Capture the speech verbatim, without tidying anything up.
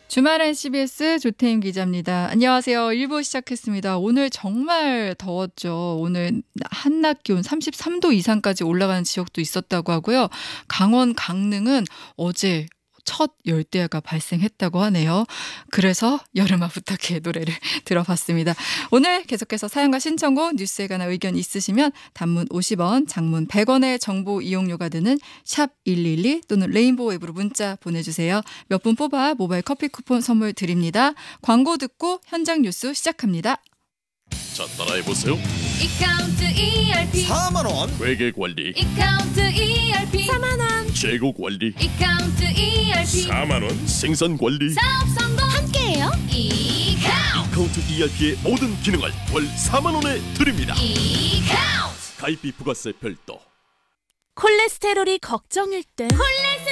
주말엔 씨비에스 조태임 기자입니다. 안녕하세요. 일 부 시작했습니다. 오늘 정말 더웠죠. 오늘 한낮 기온 삼십삼 도 이상까지 올라가는 지역도 있었다고 하고요. 강원 강릉은 어제 첫 열대야가 발생했다고 하네요. 그래서 여름아 부탁해 노래를 들어봤습니다. 오늘 계속해서 사연과 신청곡, 뉴스에 관한 의견 있으시면 단문 오십 원, 장문 백 원의 정보 이용료가 드는 샵 일일이 또는 레인보우 앱으로 문자 보내주세요. 몇 분 뽑아 모바일 커피 쿠폰 선물 드립니다. 광고 듣고 현장 뉴스 시작합니다. 자, 따라해보세요. 이카운트 이알피 사만 원 회계관리, 이카운트 이알피 사만 원 재고관리, 이카운트 이알피 사만 원 생산관리. 사업 성공 함께해요. 이카운트 이카운트 이알피의 모든 기능을 월 사만 원에 드립니다. 이카운트 가입비 부가세 별도. 콜레스테롤이 걱정일 때 콜레